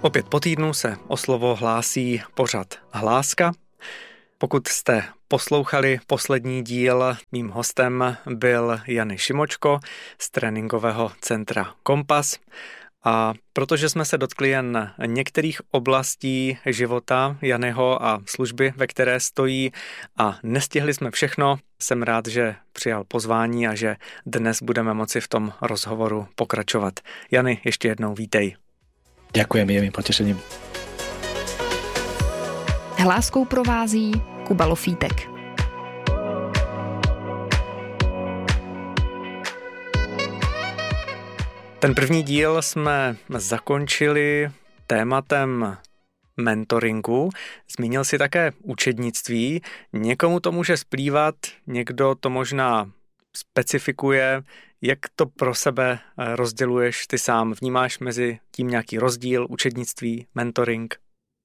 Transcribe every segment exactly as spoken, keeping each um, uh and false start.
Opět po týdnu se o slovo hlásí pořad Hláska. Pokud jste poslouchali poslední díl, mým hostem byl Jany Šimočko z tréninkového centra Kompas. A protože jsme se dotkli jen některých oblastí života Janyho a služby, ve které stojí, a nestihli jsme všechno, jsem rád, že přijal pozvání a že dnes budeme moci v tom rozhovoru pokračovat. Jany, ještě jednou vítej. Ďakujem, je mi potešením. Hláskou provází Kuba Lofítek. Ten první díl jsme zakončili tématem mentoringu. Zmínil si také učednictví. Někomu to může splývat, někdo to možná specifikuje. Jak to pro sebe rozděluješ ty sám? Vnímáš mezi tím nějaký rozdíl, učednictví, mentoring?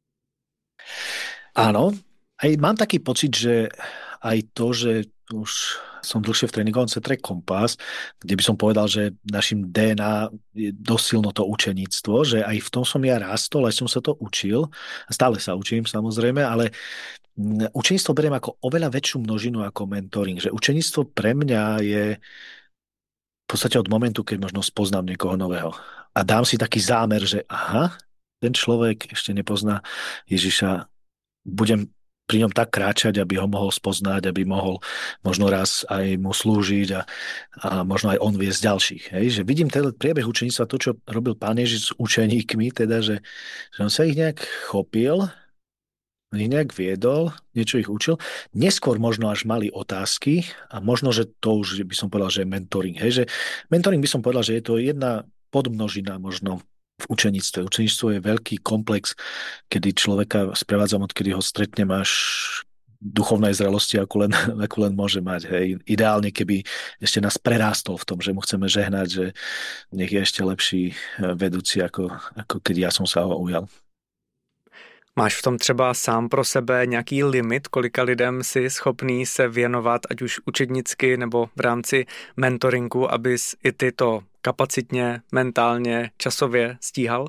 Áno, aj mám taký pocit, že aj to, že už som dlhšie v tréningovom centre Kompas, kde by som povedal, že našim dé en á je dosť silno to učeníctvo, že aj v tom som ja rástol, aj som sa to učil. Stále sa učím, samozrejme, ale učeníctvo beriem ako oveľa väčšiu množinu ako mentoring. Že učeníctvo pre mňa je v podstate od momentu, keď možno spoznám niekoho nového. A dám si taký zámer, že aha, ten človek ešte nepozná Ježiša, budem pri ňom tak kráčať, aby ho mohol spoznať, aby mohol možno raz aj mu slúžiť a, a možno aj on viesť ďalších. Hej? Že vidím ten priebeh učeníctva, to, čo robil Pán Ježiš s učeníkmi, teda, že, že on sa ich nejak chopil, ich nejak viedol, niečo ich učil. Neskôr možno až mali otázky a možno, že to už by som povedal, že je mentoring. Hej? Že mentoring by som povedal, že je to jedna podmnožina možno v učeníctve. Učeníctvo je veľký komplex, kedy človeka sprevádzam, odkedy ho stretnem až duchovnej zrelosti, ako len, ako len môže mať. Hej. Ideálne, keby ešte nás prerástol v tom, že mu chceme žehnať, že nech je ešte lepší vedúci, ako, ako keď ja som sa ho ujal. Máš v tom třeba sám pro sebe nějaký limit, kolika lidem si schopný se věnovat, ať už učednicky nebo v rámci mentoringu, abys i ty to kapacitně, mentálně, časově stíhal?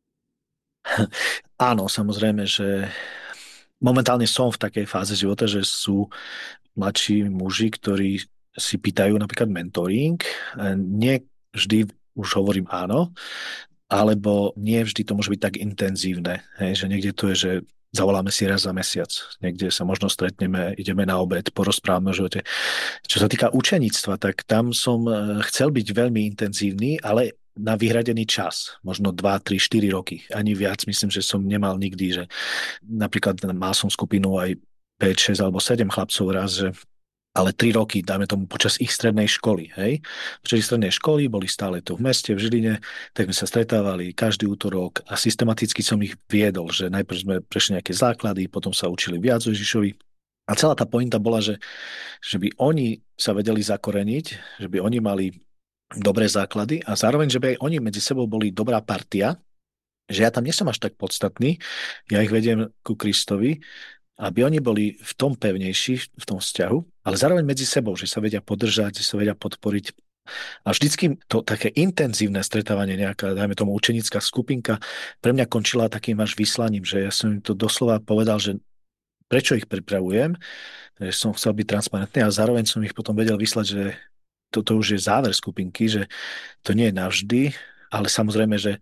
Áno, samozrejme, že momentálne som v takej fáze života, že sú mladší muži, ktorí si pýtajú napríklad mentoring. Nie vždy už hovorím áno, alebo nie vždy to môže byť tak intenzívne, hej, že niekde to je, že zavoláme si raz za mesiac, niekde sa možno stretneme, ideme na obed, porozprávame o živote. Čo sa týka učeníctva, tak tam som chcel byť veľmi intenzívny, ale na vyhradený čas, možno dva, tri, štyri roky, ani viac, myslím, že som nemal nikdy, že napríklad mal som skupinu aj päť, šesť alebo sedem chlapcov raz, že ale tri roky, dáme tomu, počas ich strednej školy, hej. Počas ich strednej školy boli stále tu v meste, v Žiline, tak sme sa stretávali každý útorok a systematicky som ich viedol, že najprv sme prešli nejaké základy, potom sa učili viac o Ježišovi. A celá tá pointa bola, že, že by oni sa vedeli zakoreniť, že by oni mali dobré základy a zároveň, že by aj oni medzi sebou boli dobrá partia, že ja tam nie som až tak podstatný, ja ich vediem ku Kristovi, aby oni boli v tom pevnejší, v tom vzťahu, ale zároveň medzi sebou, že sa vedia podržať, že sa vedia podporiť. A vždycky to také intenzívne stretávanie, nejaká, dajme tomu, učenická skupinka, pre mňa končila takým až vyslaním, že ja som im to doslova povedal, že prečo ich pripravujem, že som chcel byť transparentný a zároveň som ich potom vedel vyslať, že toto už je záver skupinky, že to nie je navždy, ale samozrejme, že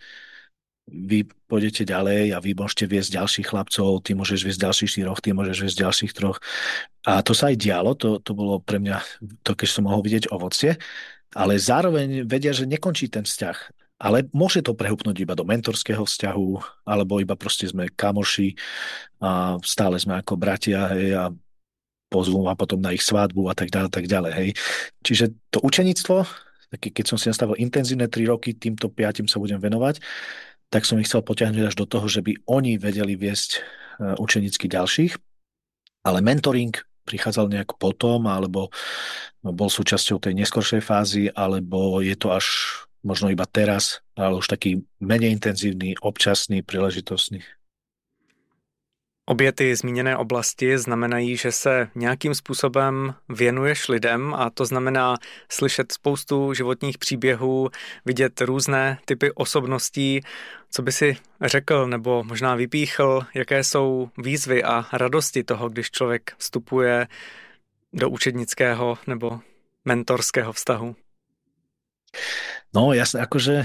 vy pôjdete ďalej a vy môžete viesť ďalších chlapcov, ty môžeš viesť ďalších štyroch, ty môžeš viesť ďalších troch. A to sa aj dialo, to, to bolo pre mňa to, keď som mohol vidieť ovocie, ale zároveň vedia, že nekončí ten vzťah. Ale môže to prehúpnúť iba do mentorského vzťahu, alebo iba proste sme kamoši a stále sme ako bratia, hej, a pozvú ma potom na ich svadbu a tak ďalej, tak ďalej, hej. Čiže to učeníctvo, keď som si nastavil intenzívne tri roky, týmto piatim sa budem venovať, tak som ich chcel potiahnuť až do toho, že by oni vedeli viesť učenícky ďalších. Ale mentoring prichádzal nejak potom, alebo bol súčasťou tej neskoršej fázy, alebo je to až možno iba teraz, ale už taký menej intenzívny, občasný, príležitostný. Obě ty zmíněné oblasti znamenají, že se nějakým způsobem věnuješ lidem a to znamená slyšet spoustu životních příběhů, vidět různé typy osobností. Co by si řekl nebo možná vypíchl, jaké jsou výzvy a radosti toho, když člověk vstupuje do učednického nebo mentorského vztahu? No jasne, akože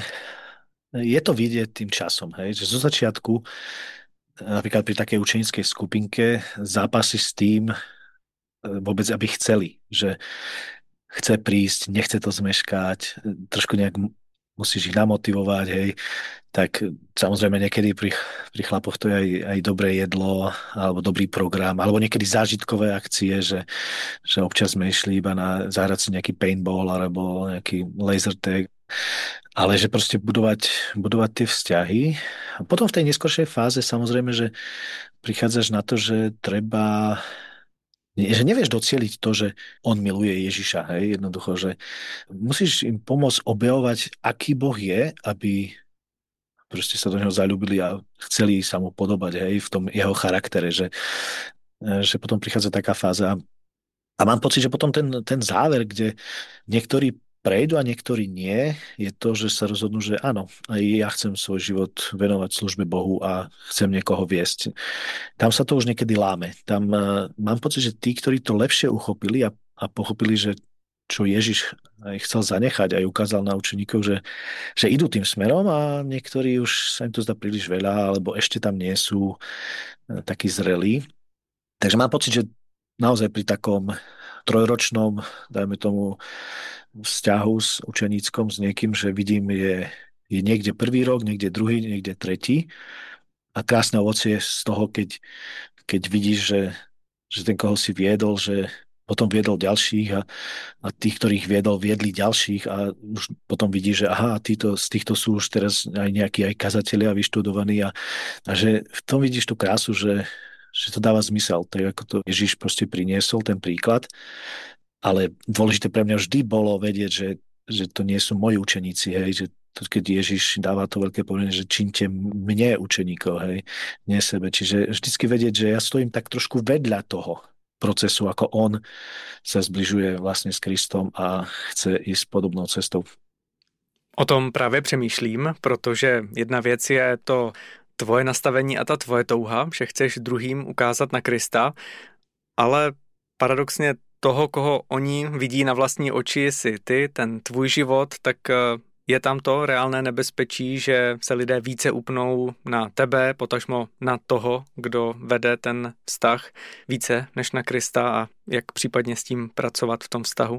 je to vidieť tým časom, hej, že zo začiatku napríklad pri takej učenickej skupinke zápasy s tým vôbec, aby chceli, že chce prísť, nechce to zmeškať, trošku nejak musíš ich namotivovať, hej, tak samozrejme niekedy pri, pri chlapoch to je aj, aj dobré jedlo, alebo dobrý program, alebo niekedy zážitkové akcie, že, že občas sme išli iba na zahrať si nejaký paintball, alebo nejaký laser tag, ale že proste budovať, budovať tie vzťahy. A potom v tej neskoršej fáze samozrejme, že prichádzaš na to, že treba, že nevieš docieliť to, že on miluje Ježiša, hej, jednoducho, že musíš im pomôcť objavovať, aký Boh je, aby proste sa do neho zaľúbili a chceli sa mu podobať, hej, v tom jeho charaktere, že, že potom prichádza taká fáza. A mám pocit, že potom ten, ten záver, kde niektorí prejdú a niektorí nie, je to, že sa rozhodnú, že áno, aj ja chcem svoj život venovať službe Bohu a chcem niekoho viesť. Tam sa to už niekedy láme. Tam uh, mám pocit, že tí, ktorí to lepšie uchopili a, a pochopili, že čo Ježiš aj chcel zanechať, aj ukázal na učeníkov, že, že idú tým smerom a niektorí už sa im to zdá príliš veľa, alebo ešte tam nie sú uh, takí zrelí. Takže mám pocit, že naozaj pri takom trojročnom, dajme tomu, vzťahu s učeníckom, s niekým, že vidím, je, je niekde prvý rok, niekde druhý, niekde tretí. A krásne ovocie z toho, keď, keď vidíš, že, že ten, koho si viedol, že potom viedol ďalších a, a tých, ktorých viedol, viedli ďalších a už potom vidíš, že aha, títo, z týchto sú už teraz aj nejakí aj kazatelia vyštudovaní a, a že v tom vidíš tú krásu, že, že to dáva zmysel, tak ako to Ježiš proste priniesol, ten príklad. Ale dôležité pre mňa vždy bolo vedieť, že, že to nie sú moji učeníci, hej, že to, keď Ježiš dáva to veľké povedanie, že čínte mne učeníkov, hej, nie sebe. Čiže vždycky vedieť, že ja stojím tak trošku vedľa toho procesu, ako on sa zbližuje vlastne s Kristom a chce ísť podobnou cestou. O tom právě přemýšlím, protože jedna věc je to tvoje nastavení a ta tvoje touha, že chceš druhým ukázat na Krista, ale paradoxně toho, koho oni vidí na vlastní oči, si ty, ten tvůj život, tak je tam to reálné nebezpečí, že se lidé více upnou na tebe, potažmo na toho, kdo vede ten vztah více než na Krista a jak případně s tím pracovat v tom vztahu?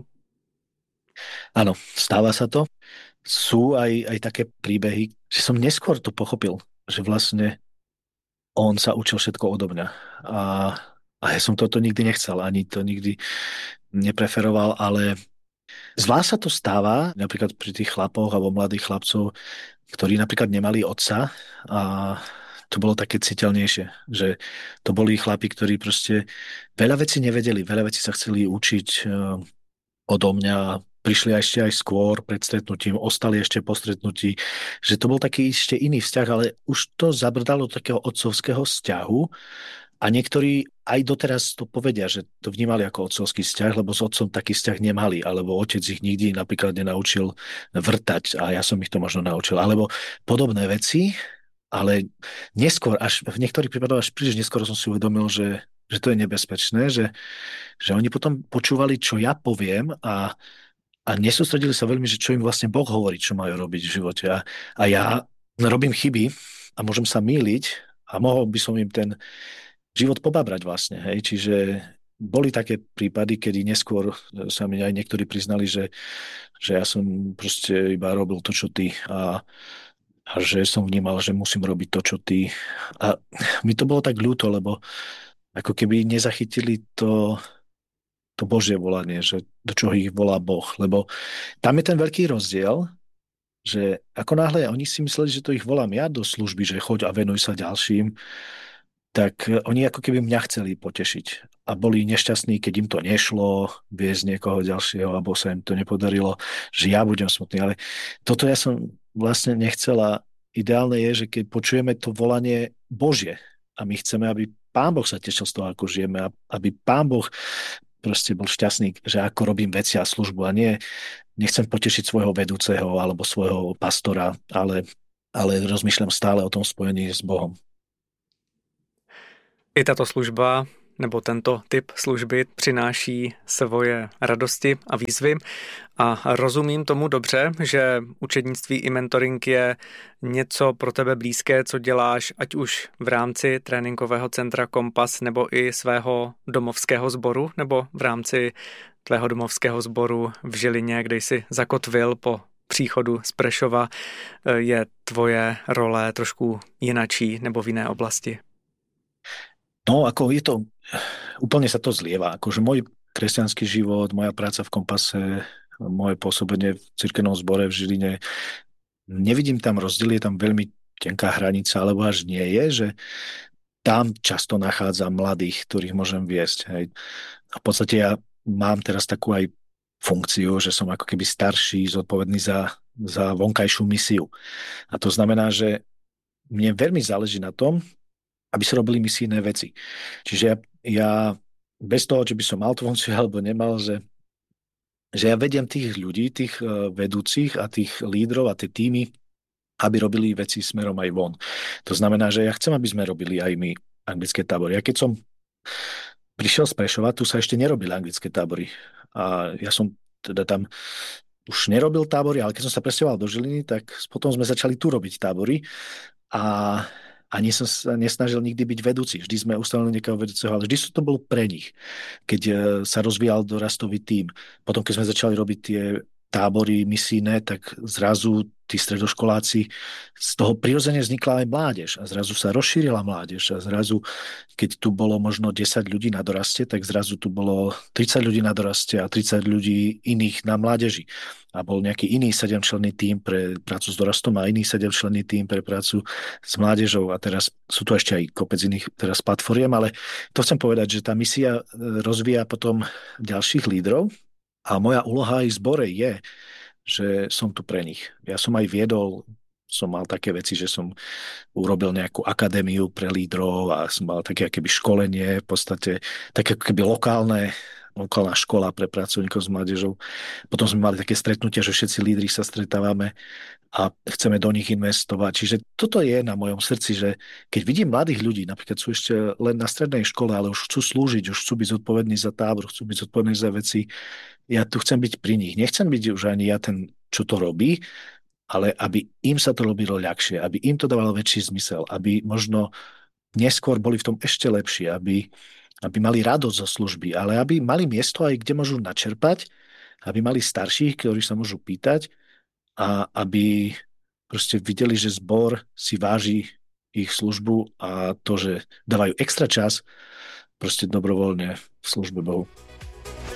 Áno, stáva sa to. Sú aj, aj také príbehy, že som neskôr to pochopil, že vlastne on sa učil všetko odo mňa. A A ja som toto nikdy nechcel, ani to nikdy nepreferoval, ale zvlášť sa to stáva napríklad pri tých chlapoch alebo mladých chlapcov, ktorí napríklad nemali otca a to bolo také citeľnejšie, že to boli chlapi, ktorí proste veľa vecí nevedeli, veľa vecí sa chceli učiť odo mňa, prišli ešte aj skôr pred stretnutím, ostali ešte po stretnutí, že to bol taký ešte iný vzťah, ale už to zabrdalo do takého otcovského vzťahu. A niektorí aj doteraz to povedia, že to vnímali ako otcovský vzťah, lebo s otcom taký vzťah nemali, alebo otec ich nikdy napríklad nenaučil vrtať a ja som ich to možno naučil, alebo podobné veci, ale neskôr, až v niektorých prípadoch až príliš neskôr som si uvedomil, že, že to je nebezpečné, že, že oni potom počúvali, čo ja poviem a, a nesústredili sa veľmi, že čo im vlastne Boh hovorí, čo majú robiť v živote. A, a ja robím chyby a môžem sa mýliť a mohol by som im ten život pobabrať vlastne, hej, čiže boli také prípady, kedy neskôr sa mi aj niektorí priznali, že, že ja som proste iba robil to, čo ty a, a že som vnímal, že musím robiť to, čo ty a mi to bolo tak ľúto, lebo ako keby nezachytili to, to Božie volanie, že do čoho ich volá Boh, lebo tam je ten veľký rozdiel, že ako náhle oni si mysleli, že to ich volám ja do služby, že choď a venuj sa ďalším, tak oni ako keby mňa chceli potešiť. A boli nešťastní, keď im to nešlo, viesť niekoho ďalšieho, alebo sa im to nepodarilo, že ja budem smutný. Ale toto ja som vlastne nechcela. Ideálne je, že keď počujeme to volanie Božie a my chceme, aby Pán Boh sa tešil z toho, ako žijeme, aby Pán Boh proste bol šťastný, že ako robím veci a službu a nie, nechcem potešiť svojho vedúceho alebo svojho pastora, ale, ale rozmýšľam stále o tom spojení s Bohom. I tato služba nebo tento typ služby přináší svoje radosti a výzvy a rozumím tomu dobře, že učednictví i mentoring je něco pro tebe blízké, co děláš ať už v rámci tréninkového centra Kompas nebo i svého domovského sboru nebo v rámci tvého domovského sboru v Žilině, kde jsi zakotvil po příchodu z Prešova, je tvoje role trošku jinačí nebo v jiné oblasti? No, ako je to, úplne sa to zlieva. Akože môj kresťanský život, moja práca v Kompase, moje pôsobenie v cirkevnom zbore v Žiline, nevidím tam rozdiel, je tam veľmi tenká hranica, alebo až nie je, že tam často nachádzam mladých, ktorých môžem viesť. Hej. A v podstate ja mám teraz takú aj funkciu, že som ako keby starší, zodpovedný za, za vonkajšiu misiu. A to znamená, že mne veľmi záleží na tom, aby sa robili misijné veci. Čiže ja, ja bez toho, že by som mal tú funkciu alebo nemal, že, že ja vediem tých ľudí, tých vedúcich a tých lídrov a tie týmy, aby robili veci smerom aj von. To znamená, že ja chcem, aby sme robili aj my anglické tábory. Ja keď som prišiel z Prešova, tu sa ešte nerobili anglické tábory. A ja som teda tam už nerobil tábory, ale keď som sa presťahoval do Žiliny, tak potom sme začali tu robiť tábory a ani som sa nesnažil nikdy byť vedúci. Vždy sme ustanovili niekoho vedúceho, ale vždy to bol pre nich. Keď sa rozvíjal dorastový tím. Potom, keď sme začali robiť tie tábory misijné, tak zrazu tí stredoškoláci, z toho prirodzene vznikla aj mládež a zrazu sa rozšírila mládež a zrazu, keď tu bolo možno desať ľudí na doraste, tak zrazu tu bolo tridsať ľudí na doraste a tridsať ľudí iných na mládeži. A bol nejaký iný sedemčlenný tím pre prácu s dorastom a iný sedemčlenný tím pre prácu s mládežou. A teraz sú tu ešte aj kopec iných teraz platformiem, ale to chcem povedať, že tá misia rozvíja potom ďalších lídrov a moja úloha aj v zbore je, že som tu pre nich. Ja som aj viedol, som mal také veci, že som urobil nejakú akadémiu pre lídrov a som mal také akéby školenie, v podstate také keby lokálne, lokálna škola pre pracovníkov s mládežou. Potom sme mali také stretnutia, že všetci lídri sa stretávame a chceme do nich investovať. Čiže toto je na mojom srdci, že keď vidím mladých ľudí, napríklad sú ešte len na strednej škole, ale už chcú slúžiť, už chcú byť zodpovední za tábor, chcú byť zodpovední za veci, ja tu chcem byť pri nich. Nechcem byť už ani ja ten, čo to robí, ale aby im sa to robilo ľahšie, aby im to dávalo väčší zmysel, aby možno neskôr boli v tom ešte lepšie, aby, aby mali radosť zo služby, ale aby mali miesto aj, kde môžu načerpať, aby mali starších, ktorí sa môžu pýtať a aby proste videli, že zbor si váži ich službu a to, že dávajú extra čas proste dobrovoľne v službe Bohu.